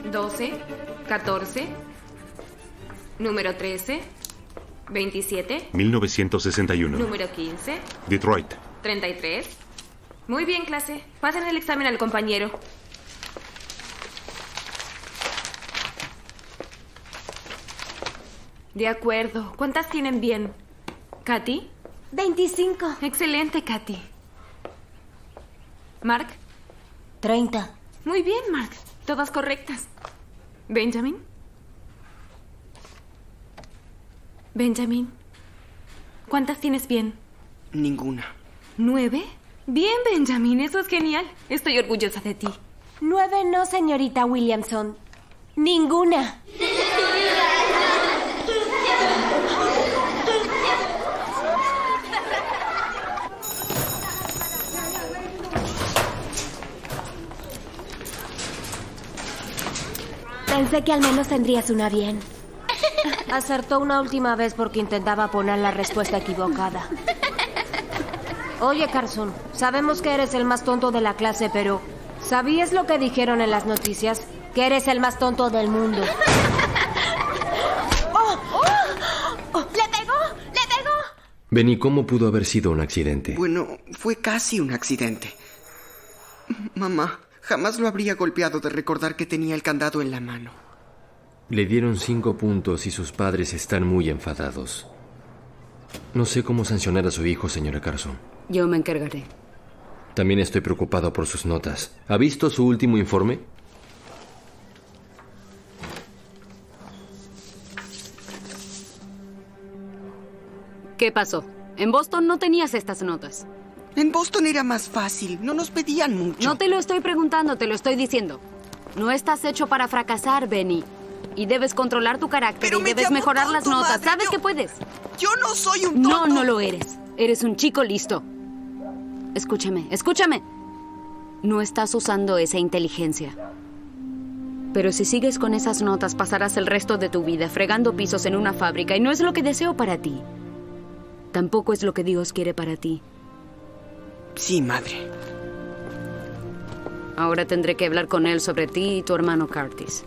12, 14, número 13, 27, 1961. número 15, Detroit. 33. Muy bien, clase. Pasen el examen al compañero. De acuerdo. ¿Cuántas tienen bien? ¿Katy? 25. Excelente, Katy. ¿Mark? 30. Muy bien, Mark. Todas correctas. ¿Benjamin? Benjamin, ¿cuántas tienes bien? Ninguna. 9. Bien, Benjamin, eso es genial. Estoy orgullosa de ti. 9 no, señorita Williamson. Ninguna. Pensé que al menos tendrías una bien. Acertó una última vez porque intentaba poner la respuesta equivocada. Oye, Carson, sabemos que eres el más tonto de la clase, pero ¿sabías lo que dijeron en las noticias? Que eres el más tonto del mundo. ¡Le pegó! Benny, ¿cómo pudo haber sido un accidente? Bueno, fue casi un accidente. Mamá, jamás lo habría golpeado de recordar que tenía el candado en la mano. Le dieron 5 puntos y sus padres están muy enfadados. No sé cómo sancionar a su hijo, señora Carson. Yo me encargaré. También estoy preocupado por sus notas. ¿Ha visto su último informe? ¿Qué pasó? En Boston no tenías estas notas. En Boston era más fácil, no nos pedían mucho. No te lo estoy preguntando, te lo estoy diciendo. No estás hecho para fracasar, Benny. Y debes controlar tu carácter. Pero y me debes llamo mejorar tonto, las notas. madre, ¿Sabes que puedes? Yo no soy un tonto. No, no lo eres. Eres un chico listo. Escúchame. No estás usando esa inteligencia. Pero si sigues con esas notas, pasarás el resto de tu vida fregando pisos en una fábrica y no es lo que deseo para ti. Tampoco es lo que Dios quiere para ti. Sí, madre. Ahora tendré que hablar con él sobre ti y tu hermano Curtis.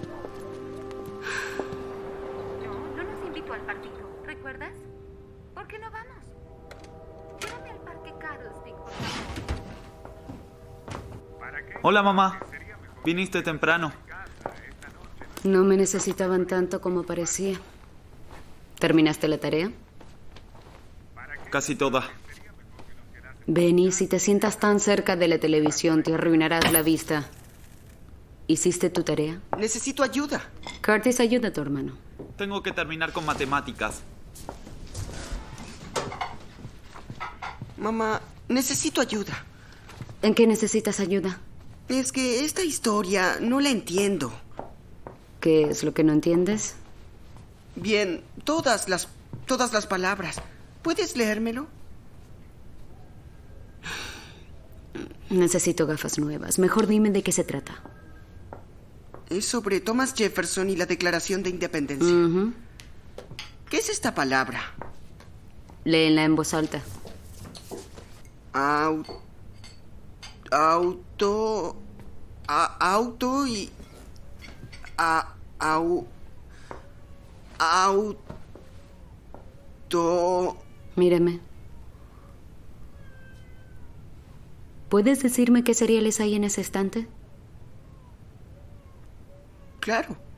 No nos invitó al partido, ¿recuerdas? ¿Por qué no vamos? Llévame al parque Candlestick, por favor. Hola, mamá. Viniste temprano. No me necesitaban tanto como parecía. ¿Terminaste la tarea? Casi toda. Benny, si te sientas tan cerca de la televisión, te arruinarás la vista. ¿Hiciste tu tarea? Necesito ayuda. Curtis, ayuda a tu hermano. Tengo que terminar con matemáticas. Mamá, necesito ayuda. ¿En qué necesitas ayuda? Es que esta historia no la entiendo. ¿Qué es lo que no entiendes? Bien, todas las palabras. ¿Puedes leérmelo? Necesito gafas nuevas. Mejor dime de qué se trata. Es sobre Thomas Jefferson y la Declaración de Independencia. Uh-huh. ¿Qué es esta palabra? Léenla en voz alta. Auto y... Auto... Mírame. ¿Puedes decirme qué cereales hay en ese estante? Claro,